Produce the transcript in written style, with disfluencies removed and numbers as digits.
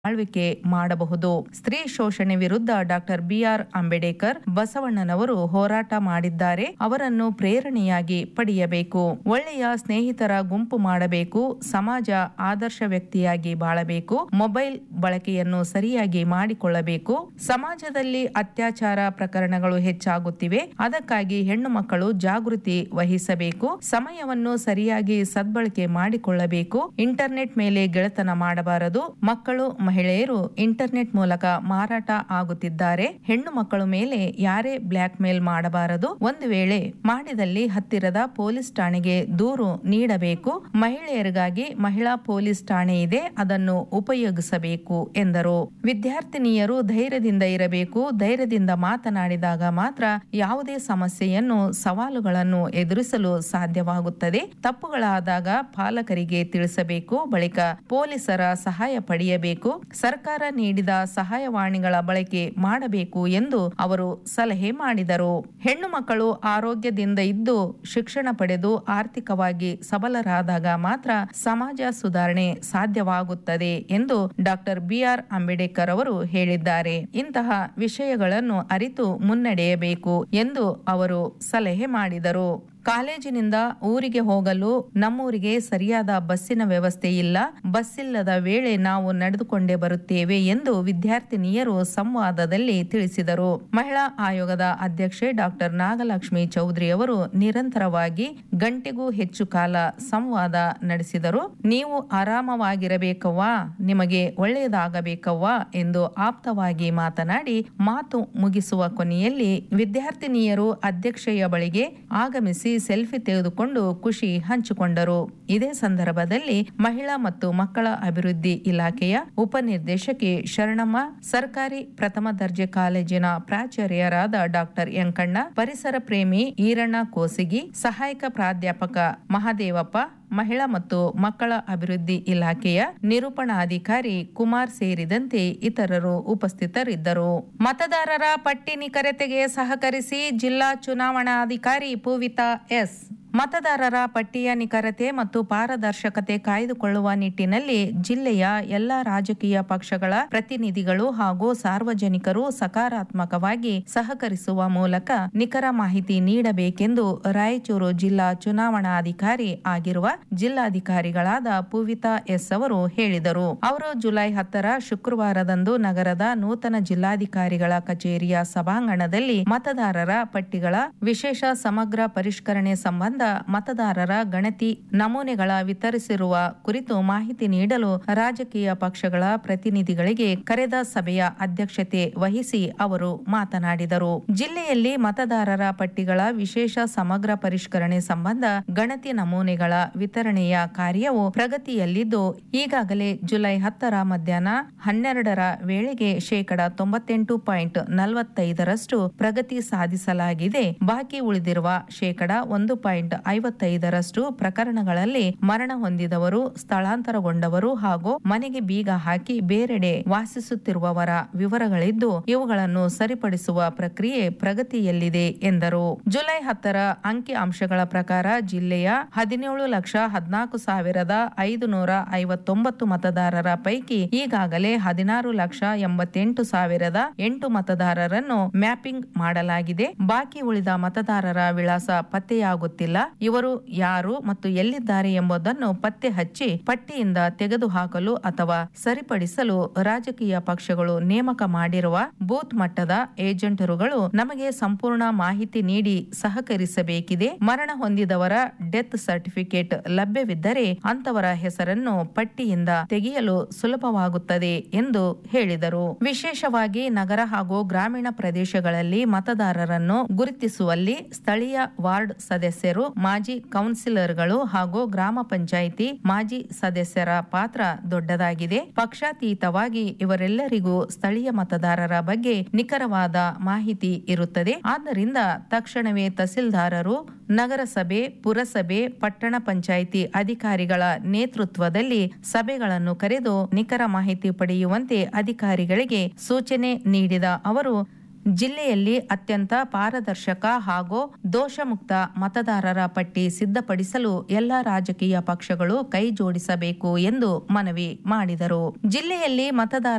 ಆಳ್ವಿಕೆ ಮಾಡಬಹುದು. ಸ್ತ್ರೀ ಶೋಷಣೆ ವಿರುದ್ಧ ಡಾಕ್ಟರ್ ಬಿಆರ್ ಅಂಬೇಡ್ಕರ್ ಬಸವಣ್ಣನವರು ಹೋರಾಟ ಮಾಡಿದ್ದಾರೆ. ಅವರನ್ನು ಪ್ರೇರಣೆಯಾಗಿ ಪಡೆಯಬೇಕು. ಒಳ್ಳೆಯ ಸ್ನೇಹಿತರ ಗುಂಪು ಮಾಡಬೇಕು. ಸಮಾಜ ಆದರ್ಶ ವ್ಯಕ್ತಿಯಾಗಿ ಬಾಳಬೇಕು. ಮೊಬೈಲ್ ಬಳಕೆಯನ್ನು ಸರಿಯಾಗಿ ಮಾಡಿಕೊಳ್ಳಬೇಕು. ಸಮಾಜದಲ್ಲಿ ಅತ್ಯಾಚಾರ ಪ್ರಕರಣಗಳು ಹೆಚ್ಚಾಗುತ್ತಿವೆ. ಅದಕ್ಕಾಗಿ ಹೆಣ್ಣು ಮಕ್ಕಳು ಜಾಗೃತಿ ವಹಿಸಬೇಕು. ಸಮಯವನ್ನು ಸರಿಯಾಗಿ ಸದ್ಬಳಕೆ ಮಾಡಿಕೊಳ್ಳಬೇಕು. ಇಂಟರ್ನೆಟ್ ಮೇಲೆ ಗೆಳೆತನ ಮಾಡಬಾರದು. ಮಕ್ಕಳು ಮಹಿಳೆಯರು ಇಂಟರ್ನೆಟ್ ಮೂಲಕ ಮಾರಾಟ ಆಗುತ್ತಿದ್ದಾರೆ. ಹೆಣ್ಣು ಮಕ್ಕಳ ಮೇಲೆ ಯಾರೇ ಬ್ಲಾಕ್ ಮೇಲ್ ಮಾಡಬಾರದು. ಒಂದು ವೇಳೆ ಮಾಡಿದಲ್ಲಿ ಹತ್ತಿರದ ಪೊಲೀಸ್ ಠಾಣೆಗೆ ದೂರು ನೀಡಬೇಕು. ಮಹಿಳೆಯರಿಗಾಗಿ ಮಹಿಳಾ ಪೊಲೀಸ್ ಠಾಣೆ ಇದೆ, ಅದನ್ನು ಉಪಯೋಗಿಸಬೇಕು ಎಂದರು. ವಿದ್ಯಾರ್ಥಿನಿಯರು ಧೈರ್ಯದಿಂದ ಇರಬೇಕು. ಧೈರ್ಯದಿಂದ ಮಾತನಾಡಿದಾಗ ಮಾತ್ರ ಯಾವುದೇ ಸಮಸ್ಯೆಯನ್ನು ಸವಾಲುಗಳನ್ನು ಎದುರಿಸಲು ಸಾಧ್ಯವಾಗುತ್ತದೆ. ತಪ್ಪುಗಳಾದಾಗ ಪಾಲಕರಿಗೆ ತಿಳಿಸಬೇಕು. ಬಳಿಕ ಪೊಲೀಸರ ಸಹಾಯ ಪಡೆಯಬೇಕು. ಸರ್ಕಾರ ನೀಡಿದ ಸಹಾಯವಾಣಿಗಳ ಬಳಕೆ ಮಾಡಬೇಕು ಎಂದು ಅವರು ಸಲಹೆ ಮಾಡಿದರು. ಹೆಣ್ಣು ಮಕ್ಕಳು ಆರೋಗ್ಯದಿಂದ ಇದ್ದು ಶಿಕ್ಷಣ ಪಡೆದು ಆರ್ಥಿಕವಾಗಿ ಸಬಲರಾದಾಗ ಮಾತ್ರ ಸಮಾಜ ಸುಧಾರಣೆ ಸಾಧ್ಯವಾಗುತ್ತದೆ ಎಂದು ಡಾಕ್ಟರ್ ಬಿಆರ್ ಅಂಬೇಡ್ಕರ್ ಅವರು ಹೇಳಿದ್ದಾರೆ. ಇಂತಹ ವಿಷಯಗಳನ್ನು ಅರಿತು ಮುನ್ನಡೆಯಬೇಕು ಎಂದು ಅವರು ಸಲಹೆ ಮಾಡಿದರು. ಕಾಲೇಜಿನಿಂದ ಊರಿಗೆ ಹೋಗಲು ನಮ್ಮೂರಿಗೆ ಸರಿಯಾದ ಬಸ್ಸಿನ ವ್ಯವಸ್ಥೆ ಇಲ್ಲ. ಬಸ್ಸಿಲ್ಲದ ವೇಳೆ ನಾವು ನಡೆದುಕೊಂಡೇ ಬರುತ್ತೇವೆ ಎಂದು ವಿದ್ಯಾರ್ಥಿನಿಯರು ಸಂವಾದದಲ್ಲಿ ತಿಳಿಸಿದರು. ಮಹಿಳಾ ಆಯೋಗದ ಅಧ್ಯಕ್ಷೆ ಡಾಕ್ಟರ್ ನಾಗಲಕ್ಷ್ಮಿ ಚೌಧರಿ ಅವರು ನಿರಂತರವಾಗಿ ಗಂಟೆಗೂ ಹೆಚ್ಚು ಕಾಲ ಸಂವಾದ ನಡೆಸಿದರು. ನೀವು ಆರಾಮವಾಗಿರಬೇಕವ್ವಾ, ನಿಮಗೆ ಒಳ್ಳೆಯದಾಗಬೇಕವ್ವಾ ಎಂದು ಆಪ್ತವಾಗಿ ಮಾತನಾಡಿ ಮಾತು ಮುಗಿಸುವ ಕೊನೆಯಲ್ಲಿ ವಿದ್ಯಾರ್ಥಿನಿಯರು ಅಧ್ಯಕ್ಷೆಯ ಬಳಿಗೆ ಆಗಮಿಸಿ ಸೆಲ್ಫಿ ತೆಗೆದುಕೊಂಡು ಖುಷಿ ಹಂಚಿಕೊಂಡರು. ಇದೇ ಸಂದರ್ಭದಲ್ಲಿ ಮಹಿಳಾ ಮತ್ತು ಮಕ್ಕಳ ಅಭಿವೃದ್ಧಿ ಇಲಾಖೆಯ ಉಪನಿರ್ದೇಶಕಿ ಶರಣಮ್ಮ, ಸರ್ಕಾರಿ ಪ್ರಥಮ ದರ್ಜೆ ಕಾಲೇಜಿನ ಪ್ರಾಚಾರ್ಯರಾದ ಡಾಕ್ಟರ್ ಯಂಕಣ್ಣ, ಪರಿಸರ ಪ್ರೇಮಿ ಈರಣ್ಣ ಕೋಸಿಗಿ, ಸಹಾಯಕ ಪ್ರಾಧ್ಯಾಪಕ ಮಹಾದೇವಪ್ಪ, ಮಹಿಳಾ ಮತ್ತು ಮಕ್ಕಳ ಅಭಿವೃದ್ಧಿ ಇಲಾಖೆಯ ನಿರೂಪಣಾಧಿಕಾರಿ ಕುಮಾರ್ ಸೇರಿದಂತೆ ಇತರರು ಉಪಸ್ಥಿತರಿದ್ದರು. ಮತದಾರರ ಪಟ್ಟಿ ನಿಖರತೆಗೆ ಸಹಕರಿಸಿ ಜಿಲ್ಲಾ ಚುನಾವಣಾಧಿಕಾರಿ ಪೂವಿತಾ ಎಸ್. ಮತದಾರರ ಪಟ್ಟಿಯ ನಿಖರತೆ ಮತ್ತು ಪಾರದರ್ಶಕತೆ ಕಾಯ್ದುಕೊಳ್ಳುವ ನಿಟ್ಟಿನಲ್ಲಿ ಜಿಲ್ಲೆಯ ಎಲ್ಲಾ ರಾಜಕೀಯ ಪಕ್ಷಗಳ ಪ್ರತಿನಿಧಿಗಳು ಹಾಗೂ ಸಾರ್ವಜನಿಕರು ಸಕಾರಾತ್ಮಕವಾಗಿ ಸಹಕರಿಸುವ ಮೂಲಕ ನಿಖರ ಮಾಹಿತಿ ನೀಡಬೇಕೆಂದು ರಾಯಚೂರು ಜಿಲ್ಲಾ ಚುನಾವಣಾಧಿಕಾರಿ ಆಗಿರುವ ಜಿಲ್ಲಾಧಿಕಾರಿಗಳಾದ ಪೂವಿತಾ ಎಸ್ ಅವರು ಹೇಳಿದರು. ಅವರು ಜುಲೈ 10 ಶುಕ್ರವಾರದಂದು ನಗರದ ನೂತನ ಜಿಲ್ಲಾಧಿಕಾರಿಗಳ ಕಚೇರಿಯ ಸಭಾಂಗಣದಲ್ಲಿ ಮತದಾರರ ಪಟ್ಟಿಗಳ ವಿಶೇಷ ಸಮಗ್ರ ಪರಿಷ್ಕರಣೆ ಸಂಬಂಧ ಮತದಾರರ ಗಣತಿ ನಮೂನೆಗಳ ವಿತರಿಸಿರುವ ಕುರಿತು ಮಾಹಿತಿ ನೀಡಲು ರಾಜಕೀಯ ಪಕ್ಷಗಳ ಪ್ರತಿನಿಧಿಗಳಿಗೆ ಕರೆದ ಸಭೆಯ ಅಧ್ಯಕ್ಷತೆ ವಹಿಸಿ ಅವರು ಮಾತನಾಡಿದರು. ಜಿಲ್ಲೆಯಲ್ಲಿ ಮತದಾರರ ಪಟ್ಟಿಗಳ ವಿಶೇಷ ಸಮಗ್ರ ಪರಿಷ್ಕರಣೆ ಸಂಬಂಧ ಗಣತಿ ನಮೂನೆಗಳ ವಿತರಣೆಯ ಕಾರ್ಯವು ಪ್ರಗತಿಯಲ್ಲಿದ್ದು ಈಗಾಗಲೇ ಜುಲೈ 10 ಮಧ್ಯಾಹ್ನ 12 ವೇಳೆಗೆ 98.45% ಪ್ರಗತಿ ಸಾಧಿಸಲಾಗಿದೆ. ಬಾಕಿ ಉಳಿದಿರುವ 1.55% ಪ್ರಕರಣಗಳಲ್ಲಿ ಮರಣ ಹೊಂದಿದವರು, ಸ್ಥಳಾಂತರಗೊಂಡವರು ಹಾಗೂ ಮನೆಗೆ ಬೀಗ ಹಾಕಿ ಬೇರೆಡೆ ವಾಸಿಸುತ್ತಿರುವವರ ವಿವರಗಳಿದ್ದು ಇವುಗಳನ್ನು ಸರಿಪಡಿಸುವ ಪ್ರಕ್ರಿಯೆ ಪ್ರಗತಿಯಲ್ಲಿದೆ ಎಂದರು. ಜುಲೈ 10 ಅಂಕಿ ಅಂಶಗಳ ಪ್ರಕಾರ ಜಿಲ್ಲೆಯ 17,14,559 ಮತದಾರರ ಪೈಕಿ ಈಗಾಗಲೇ 16,88,008 ಮತದಾರರನ್ನು ಮ್ಯಾಪಿಂಗ್ ಮಾಡಲಾಗಿದೆ. ಬಾಕಿ ಉಳಿದ ಮತದಾರರ ವಿಳಾಸ ಪತ್ತೆಯಾಗುತ್ತಿಲ್ಲ. ಇವರು ಯಾರು ಮತ್ತು ಎಲ್ಲಿದ್ದಾರೆ ಎಂಬುದನ್ನು ಪತ್ತೆ ಹಚ್ಚಿ ಪಟ್ಟಿಯಿಂದ ತೆಗೆದುಹಾಕಲು ಅಥವಾ ಸರಿಪಡಿಸಲು ರಾಜಕೀಯ ಪಕ್ಷಗಳು ನೇಮಕ ಮಾಡಿರುವ ಬೂತ್ ಮಟ್ಟದ ಏಜೆಂಟರುಗಳು ನಮಗೆ ಸಂಪೂರ್ಣ ಮಾಹಿತಿ ನೀಡಿ ಸಹಕರಿಸಬೇಕಿದೆ. ಮರಣ ಹೊಂದಿದವರ ಡೆತ್ ಸರ್ಟಿಫಿಕೇಟ್ ಲಭ್ಯವಿದ್ದರೆ ಅಂತವರ ಹೆಸರನ್ನು ಪಟ್ಟಿಯಿಂದ ತೆಗೆಯಲು ಸುಲಭವಾಗುತ್ತದೆ ಎಂದು ಹೇಳಿದರು. ವಿಶೇಷವಾಗಿ ನಗರ ಹಾಗೂ ಗ್ರಾಮೀಣ ಪ್ರದೇಶಗಳಲ್ಲಿ ಮತದಾರರನ್ನು ಗುರುತಿಸುವಲ್ಲಿ ಸ್ಥಳೀಯ ವಾರ್ಡ್ ಸದಸ್ಯರು, ಮಾಜಿ ಕೌನ್ಸಿಲರ್ಗಳು ಹಾಗೂ ಗ್ರಾಮ ಪಂಚಾಯಿತಿ ಮಾಜಿ ಸದಸ್ಯರ ಪಾತ್ರ ದೊಡ್ಡದಾಗಿದೆ. ಪಕ್ಷಾತೀತವಾಗಿ ಇವರೆಲ್ಲರಿಗೂ ಸ್ಥಳೀಯ ಮತದಾರರ ಬಗ್ಗೆ ನಿಖರವಾದ ಮಾಹಿತಿ ಇರುತ್ತದೆ. ಆದ್ದರಿಂದ ತಕ್ಷಣವೇ ತಹಸೀಲ್ದಾರರು, ನಗರಸಭೆ, ಪುರಸಭೆ, ಪಟ್ಟಣ ಪಂಚಾಯಿತಿ ಅಧಿಕಾರಿಗಳ ನೇತೃತ್ವದಲ್ಲಿ ಸಭೆಗಳನ್ನು ಕರೆದು ನಿಖರ ಮಾಹಿತಿ ಪಡೆಯುವಂತೆ ಅಧಿಕಾರಿಗಳಿಗೆ ಸೂಚನೆ ನೀಡಿದ ಅವರು ಜಿಲ್ಲೆಯಲ್ಲಿ ಅತ್ಯಂತ ಪಾರದರ್ಶಕ ಹಾಗೂ ದೋಷಮುಕ್ತ ಮತದಾರರ ಪಟ್ಟಿ ಸಿದ್ಧಪಡಿಸಲು ಎಲ್ಲ ರಾಜಕೀಯ ಪಕ್ಷಗಳು ಕೈ ಜೋಡಿಸಬೇಕು ಎಂದು ಮನವಿ ಮಾಡಿದರು. ಜಿಲ್ಲೆಯಲ್ಲಿ ಮತದಾರ